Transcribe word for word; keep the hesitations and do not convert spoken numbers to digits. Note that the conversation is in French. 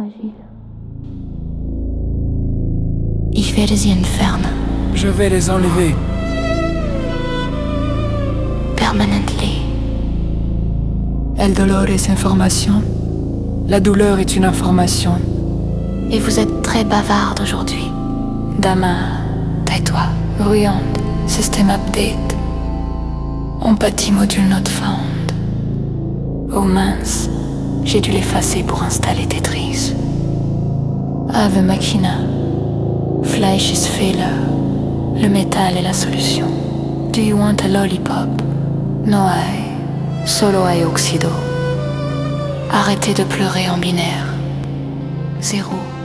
fragile. Ich werde sie entfernen. Je vais les enlever. Permanently. El dolor es information. La douleur est une information. Et vous êtes très bavarde aujourd'hui. Dama, tais-toi. Bruyante. System update. Empathie module not found. Oh mince, j'ai dû l'effacer pour installer Tetris. Ave Machina. Fleisch is Fehler. Le métal est la solution. Do you want a lollipop? No hay. Solo hay oxydo. Arrêtez de pleurer en binaire. Zéro.